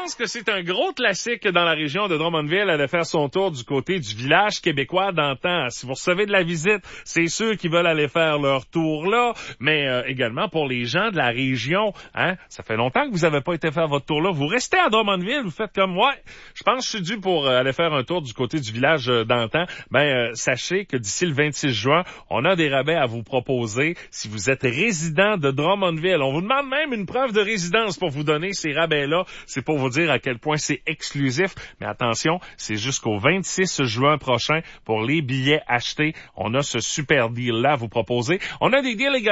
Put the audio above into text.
pense que c'est un gros classique dans la région de Drummondville de faire son tour du côté du village québécois d'antan. Si vous recevez de la visite, c'est ceux qui veulent aller faire leur tour là, mais également pour les gens de la région, hein, ça fait longtemps que vous n'avez pas été faire votre tour là, vous restez à Drummondville, vous faites comme moi. Je pense que je suis dû pour aller faire un tour du côté du village d'antan. Sachez que d'ici le 26 juin, on a des rabais à vous proposer si vous êtes résident de Drummondville. On vous demande même une preuve de résidence pour vous donner ces rabais-là. C'est pour vous dire à quel point c'est exclusif. Mais attention, c'est jusqu'au 26 juin prochain pour les billets achetés. On a ce super deal-là à vous proposer. On a des deals également